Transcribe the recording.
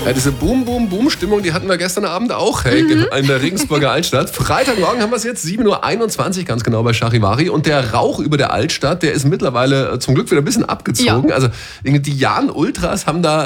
Ja, diese Boom-Boom-Boom-Stimmung, die hatten wir gestern Abend auch in der Regensburger Altstadt. Freitagmorgen haben wir es jetzt, 7:21 Uhr ganz genau bei Charivari. Und der Rauch über der Altstadt, der ist mittlerweile zum Glück wieder ein bisschen abgezogen. Ja. Also die Jahn Ultras haben da